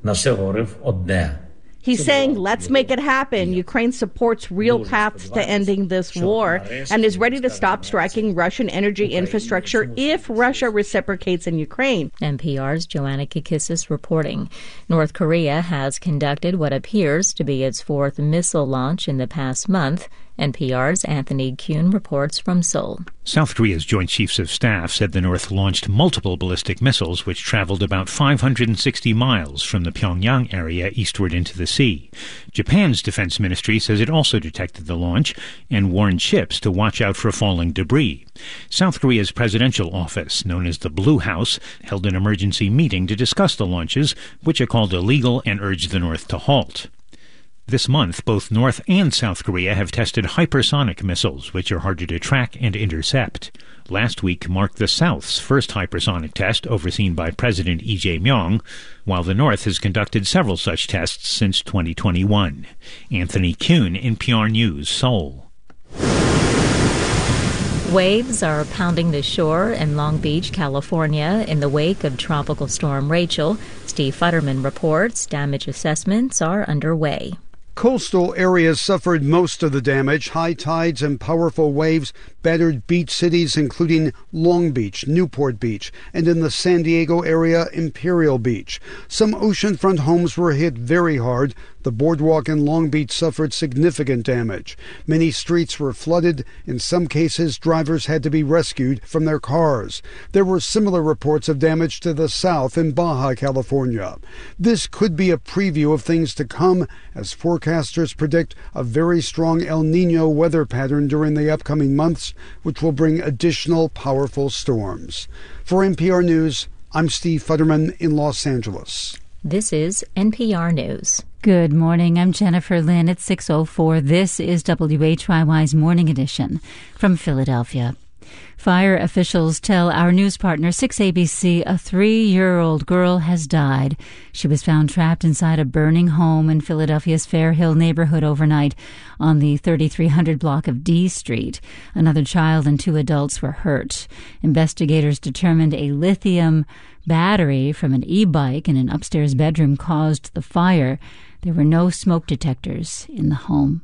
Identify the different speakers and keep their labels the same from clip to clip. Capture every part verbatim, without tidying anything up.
Speaker 1: He's saying, let's make it happen. Ukraine supports real paths to ending this war and is ready to stop striking Russian energy infrastructure if Russia reciprocates in Ukraine.
Speaker 2: N P R's Joanna Kikissis reporting. North Korea has conducted what appears to be its fourth missile launch in the past month. N P R's Anthony Kuhn reports from Seoul.
Speaker 3: South Korea's Joint Chiefs of Staff said the North launched multiple ballistic missiles which traveled about five hundred sixty miles from the Pyongyang area eastward into the sea. Japan's defense ministry says it also detected the launch and warned ships to watch out for falling debris. South Korea's presidential office, known as the Blue House, held an emergency meeting to discuss the launches, which it called illegal and urged the North to halt. This month, both North and South Korea have tested hypersonic missiles, which are harder to track and intercept. Last week marked the South's first hypersonic test, overseen by President Lee Jae-myung, while the North has conducted several such tests since twenty twenty-one. Anthony Kuhn, N P R News, Seoul.
Speaker 2: Waves are pounding the shore in Long Beach, California, in the wake of Tropical Storm Rachel. Steve Futterman reports damage assessments are underway.
Speaker 4: Coastal areas suffered most of the damage. High tides and powerful waves battered beach cities including Long Beach, Newport Beach, and in the San Diego area, Imperial Beach. Some oceanfront homes were hit very hard. The boardwalk in Long Beach suffered significant damage. Many streets were flooded. In some cases, drivers had to be rescued from their cars. There were similar reports of damage to the south in Baja California. This could be a preview of things to come, as forecasters predict a very strong El Niño weather pattern during the upcoming months, which will bring additional powerful storms. For N P R News, I'm Steve Futterman in Los Angeles.
Speaker 2: This is N P R News.
Speaker 5: Good morning. I'm Jennifer Lynn at six oh four. This is W H Y Y's Morning Edition from Philadelphia. Fire officials tell our news partner six A B C a three-year-old girl has died. She was found trapped inside a burning home in Philadelphia's Fair Hill neighborhood overnight on the thirty-three hundred block of D Street. Another child and two adults were hurt. Investigators determined a lithium battery from an e-bike in an upstairs bedroom caused the fire. There were no smoke detectors in the home.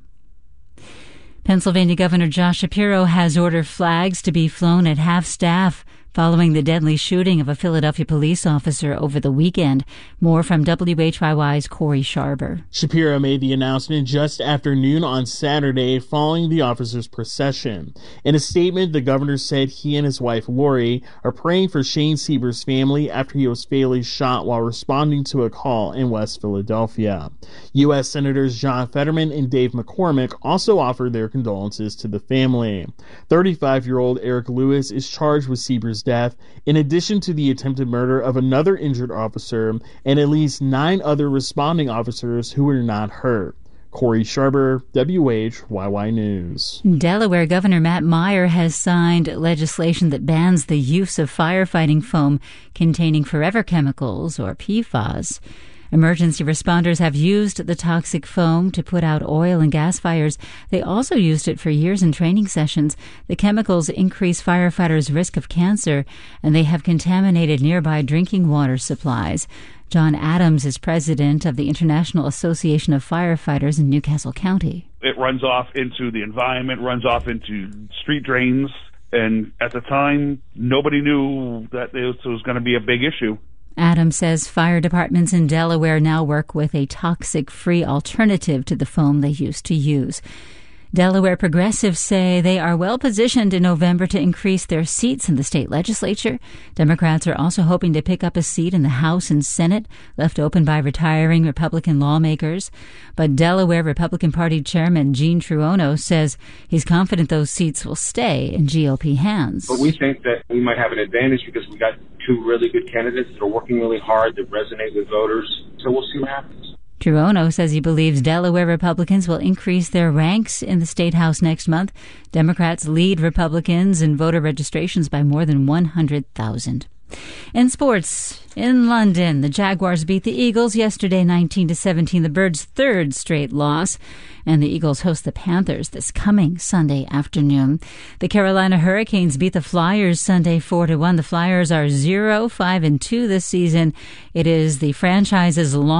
Speaker 5: Pennsylvania Governor Josh Shapiro has ordered flags to be flown at half-staff following the deadly shooting of a Philadelphia police officer over the weekend. More from W H Y Y's Corey Sharber.
Speaker 6: Shapiro made the announcement just after noon on Saturday following the officer's procession. In a statement, the governor said he and his wife Lori are praying for Shane Sieber's family after he was fatally shot while responding to a call in West Philadelphia. U S Senators John Fetterman and Dave McCormick also offered their condolences to the family. thirty-five-year-old Eric Lewis is charged with Sieber's death, in addition to the attempted murder of another injured officer and at least nine other responding officers who were not hurt. Corey Sharber, W H Y Y News.
Speaker 5: Delaware Governor Matt Meyer has signed legislation that bans the use of firefighting foam containing forever chemicals, or P FAS. Emergency responders have used the toxic foam to put out oil and gas fires. They also used it for years in training sessions. The chemicals increase firefighters' risk of cancer, and they have contaminated nearby drinking water supplies. John Adams is president of the International Association of Firefighters in Newcastle County.
Speaker 7: It runs off into the environment, runs off into street drains, and at the time, nobody knew that this was going to be a big issue.
Speaker 5: Adams says fire departments in Delaware now work with a toxic-free alternative to the foam they used to use. Delaware progressives say they are well positioned in November to increase their seats in the state legislature. Democrats are also hoping to pick up a seat in the House and Senate, left open by retiring Republican lawmakers. But Delaware Republican Party Chairman Gene Truono says he's confident those seats will stay in G O P hands.
Speaker 8: But we think that we might have an advantage because we got two really good candidates that are working really hard to resonate with voters. So we'll see what happens.
Speaker 5: Truono says he believes Delaware Republicans will increase their ranks in the State House next month. Democrats lead Republicans in voter registrations by more than one hundred thousand. In sports, in London, the Jaguars beat the Eagles yesterday nineteen to seventeen, the Birds' third straight loss, and the Eagles host the Panthers this coming Sunday afternoon. The Carolina Hurricanes beat the Flyers Sunday four to one. The Flyers are zero five and two this season. It is the franchise's long